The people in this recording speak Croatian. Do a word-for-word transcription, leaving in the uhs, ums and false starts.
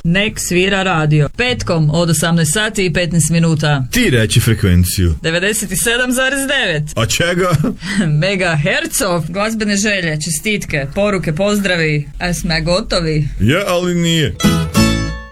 nek svira radio. Petkom od osamnaest sati i petnaest minuta. Ti reći frekvenciju. devedeset sedam zarez devet. A čega? Megahercov. Glazbene želje, čestitke, poruke, pozdravi. A smo gotovi? Je, ali nije.